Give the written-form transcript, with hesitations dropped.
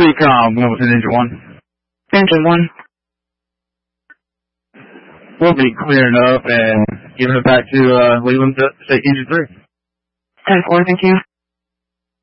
Recom, going with an Engine 1. Engine 1. We'll be clearing up and giving it back to Leland State Engine 3. 10-4, thank you.